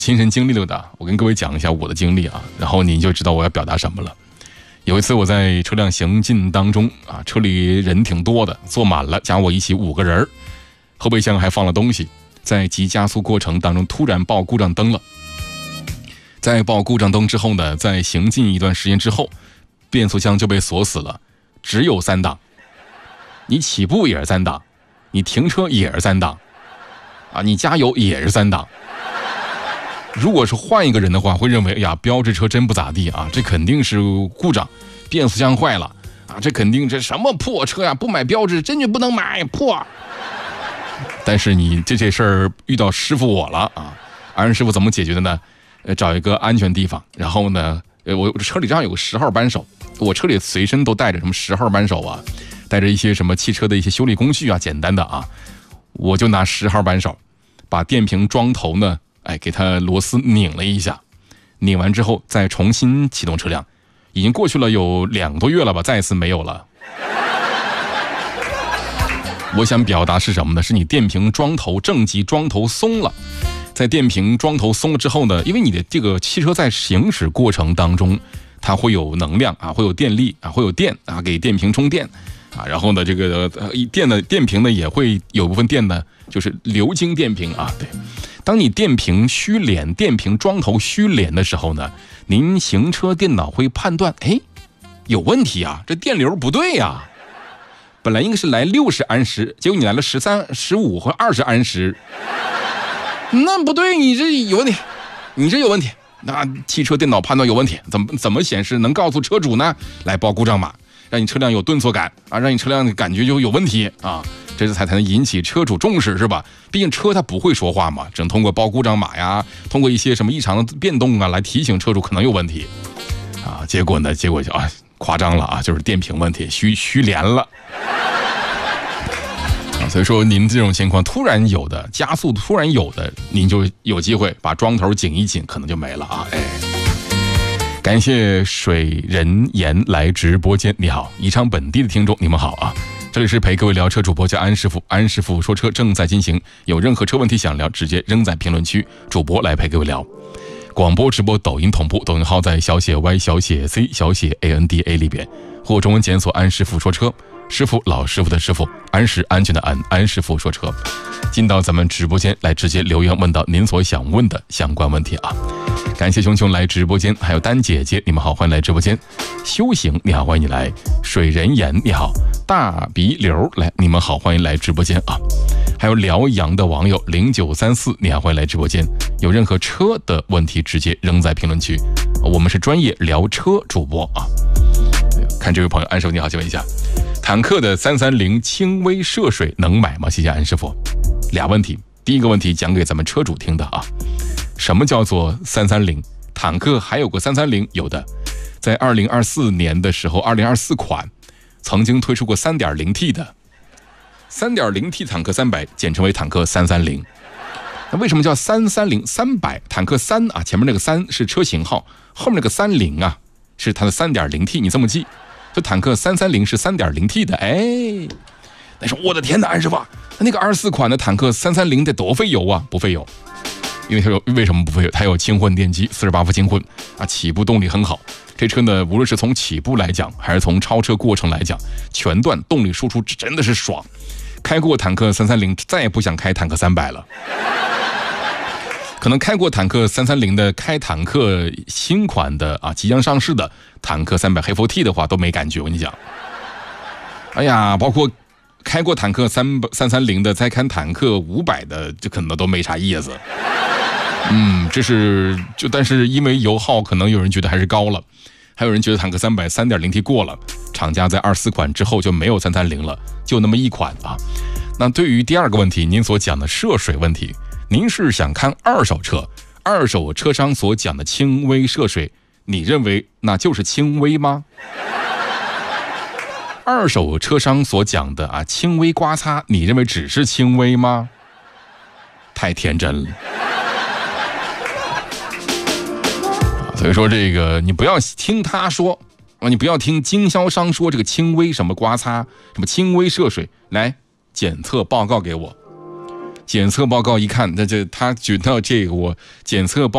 亲身经历了的，我跟各位讲一下我的经历啊，然后你就知道我要表达什么了。有一次我在车辆行进当中啊，车里人挺多的，坐满了，加我一起5个人，后备箱还放了东西，在急加速过程当中突然报故障灯了。在报故障灯之后呢，在行进一段时间之后，变速箱就被锁死了，只有3档。你起步也是3档，你停车也是3档，啊，你加油也是3档。如果是换一个人的话，会认为，哎呀，标致车真不咋地啊，这肯定是故障，变速箱坏了啊，这肯定这什么破车呀，不买标致真就不能买破。但是你这事儿遇到师傅我了啊，安师傅怎么解决的呢？找一个安全地方，然后呢，我车里正好有个10号扳手，我车里随身都带着什么10号扳手啊，带着一些什么汽车的一些修理工具啊，简单的啊，我就拿10号扳手，把电瓶桩头呢，给它螺丝拧了一下，拧完之后再重新启动车辆，已经过去了有2个多月了吧，再一次没有了。我想表达是什么呢？是你电瓶桩头正极桩头松了。在电瓶桩头松了之后呢，因为你的这个汽车在行驶过程当中，它会有能量啊，会有电力啊，会有电啊，给电瓶充电啊，然后呢，这个电瓶呢也会有部分电呢，就是流经电瓶啊。对，当你电瓶虚连，电瓶桩头虚连的时候呢，您行车电脑会判断，有问题啊，这电流不对啊，本来应该是来60安时，结果你来了13、15和20安时。那不对，你这有问题，你这有问题。那汽车电脑判断有问题，怎么显示能告诉车主呢？来报故障码，让你车辆有顿挫感啊，让你车辆感觉就有问题啊，这才能引起车主重视，是吧？毕竟车它不会说话嘛，只能通过报故障码呀，通过一些什么异常的变动啊，来提醒车主可能有问题啊。结果就夸张了啊，就是电瓶问题虚连了。所以说您这种情况突然有的加速突然有的，您就有机会把桩头紧一紧，可能就没了啊。感谢水人言来直播间，你好，宜昌本地的听众你们好啊，这里是陪各位聊车主播叫安师傅，安师傅说车正在进行，有任何车问题想聊，直接扔在评论区，主播来陪各位聊。广播直播抖音同步，抖音号在小写 Y 小写 C 小写 ANDA 里边，或中文检索安师傅说车，师傅老师傅的师傅，安是安全的安，安师傅说车。进到咱们直播间来直接留言问到您所想问的相关问题啊。感谢熊熊来直播间，还有丹姐姐你们好，欢迎来直播间。修行你好，欢迎你来。水人言你好，大鼻流来你们好，欢迎来直播间啊。还有辽阳的网友0934你好，欢迎来直播间。有任何车的问题直接扔在评论区，我们是专业聊车主播啊。看这位朋友安师傅你好，请问一下，坦克的330轻微涉水能买吗？谢谢安师傅。俩问题，第一个问题讲给咱们车主听的啊，什么叫做330？坦克还有个330，有的在2024年的时候，2024款曾经推出过 3.0T 的 3.0T 坦克300，简称为坦克330。那为什么叫330 300？坦克3啊，前面那个3是车型号，后面那个30啊是它的 3.0T， 你这么记，这坦克330是 3.0T 的。但是我的天哪，安师傅，那个24款的坦克330得多费油啊？不费油，因为它有为什么不费油？它有轻混电机，48伏轻混啊，起步动力很好。这车呢，无论是从起步来讲，还是从超车过程来讲，全段动力输出真的是爽。开过坦克330，再也不想开坦克300了。可能开过坦克330的，开坦克新款的啊，即将上市的坦克300黑 4T 的话都没感觉，我跟你讲。哎呀，包括开过坦克330的，再开坦克500的，这可能都没啥意思。这是但是因为油耗可能有人觉得还是高了，还有人觉得坦克300 3.0T 过了，厂家在24款之后就没有330了，就那么一款啊。那对于第二个问题，您所讲的涉水问题，您是想看二手车，二手车商所讲的轻微涉水，你认为那就是轻微吗？二手车商所讲的啊轻微刮擦，你认为只是轻微吗？太天真了。所以说这个你不要听他说啊，你不要听经销商说这个轻微什么刮擦，什么轻微涉水，来检测报告给我。 检测报告一看，他觉得这个我检测报